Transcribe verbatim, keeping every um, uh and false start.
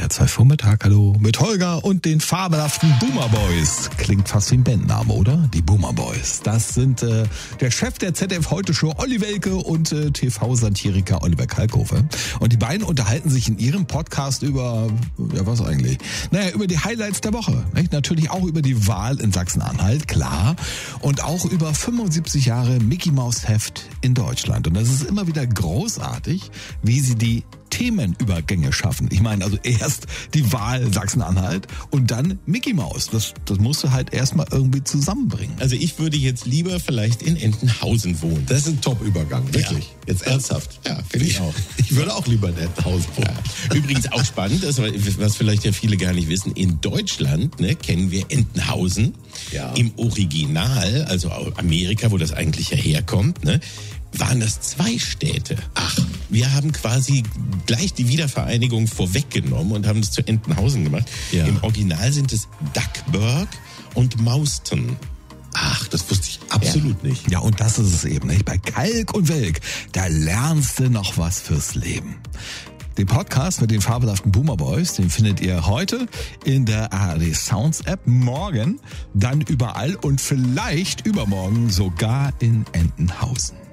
R H zwei Vormittag, hallo, mit Holger und den fabelhaften Boomer Boys. Klingt fast wie ein Bandname, oder? Die Boomer Boys. Das sind äh, der Chef der Z D F-Heute-Show, Olli Welke, und äh, T V-Satiriker Oliver Kalkofe. Und die beiden unterhalten sich in ihrem Podcast über, ja was eigentlich? Naja, über die Highlights der Woche. Nicht? Natürlich auch über die Wahl in Sachsen-Anhalt, klar. Und auch über fünfundsiebzig Jahre Mickey Maus Heft in Deutschland. Und das ist immer wieder großartig, wie sie die Themenübergänge schaffen. Ich meine, also erst die Wahl Sachsen-Anhalt und dann Mickey Maus. Das, das musst du halt erstmal irgendwie zusammenbringen. Also ich würde jetzt lieber vielleicht in Entenhausen wohnen. Das ist ein Top-Übergang, wirklich. Ja. Jetzt ernsthaft. Ja, finde ich auch. Ich würde auch lieber in Entenhausen wohnen. Ja. Übrigens auch spannend, das, was vielleicht ja viele gar nicht wissen, in Deutschland ne, kennen wir Entenhausen. Ja. Im Original, also Amerika, wo das eigentlich ja herkommt, ne, waren das zwei Städte. Ach, wir haben quasi gleich die Wiedervereinigung vorweggenommen und haben es zu Entenhausen gemacht. Ja. Im Original sind es Duckburg und Mauston. Ach, das wusste ich absolut ja. nicht. Ja, und das ist es eben, nicht? Bei Kalk und Welk, da lernst du noch was fürs Leben. Den Podcast mit den fabelhaften Boomer Boys, den findet ihr heute in der A R D Sounds App, morgen dann überall und vielleicht übermorgen sogar in Entenhausen.